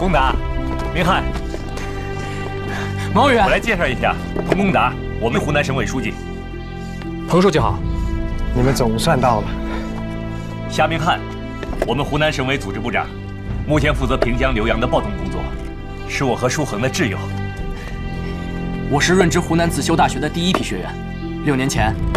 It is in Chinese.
孟达、明翰、 毛远， 我来介绍一下彭公达，我们湖南省委书记。 彭书记好， 你们总算到了。 夏明翰，我们湖南省委组织部长，目前负责平江、浏阳的暴动工作，是我和舒恒的挚友。 我是润之湖南紫修大学的第一批学员，6年前